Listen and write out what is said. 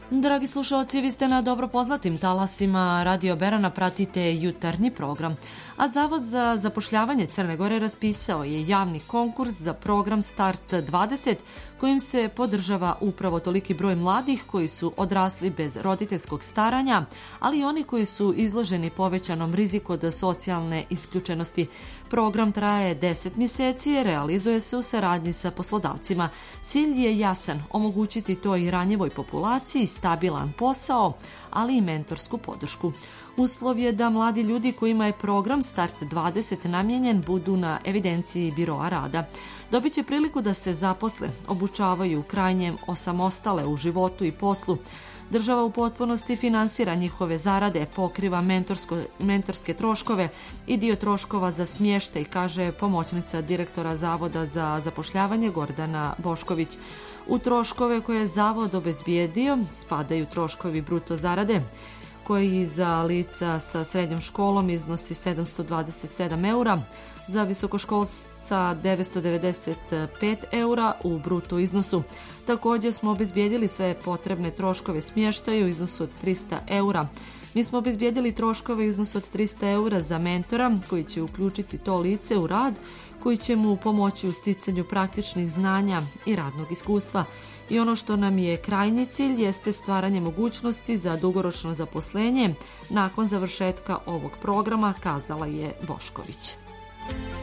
Dragi slušalci, vi ste na dobro poznatim talasima Radio Berana, pratite jutarnji program. A Zavod za zapošljavanje Crne Gore raspisao je javni konkurs za program Start 20, kojim se podržava upravo toliki broj mladih koji su odrasli bez roditeljskog staranja, ali i oni koji su izloženi povećanom riziku od socijalne isključenosti. Program traje 10 mjeseci, realizuje se u saradnji sa poslodavcima. Cilj je jasan, omogućiti toj ranjivoj populaciji stabilan posao, ali i mentorsku podršku. Uslov je da mladi ljudi kojima je program Start 20 namijenjen budu na evidenciji biroa rada. Dobit će priliku da se zaposle, obučavaju, krajnje osamostale u životu i poslu. Država u potpunosti finansira njihove zarade, pokriva mentorske troškove i dio troškova za smještaj, kaže pomoćnica direktora Zavoda za zapošljavanje Gordana Bošković. U troškove koje je Zavod obezbijedio spadaju troškovi bruto zarade, koji za lica sa srednjom školom iznosi 727 eura, za visokoškolca 995 eura u bruto iznosu. Također smo obezbijedili sve potrebne troškove smještaju u iznosu od 300 eura. Mi smo obezbijedili troškove u iznosu od 300 eura za mentora koji će uključiti to lice u rad, koji će mu pomoći u sticanju praktičnih znanja i radnog iskustva. I ono što nam je krajnji cilj jeste stvaranje mogućnosti za dugoročno zaposlenje nakon završetka ovog programa, kazala je Bošković.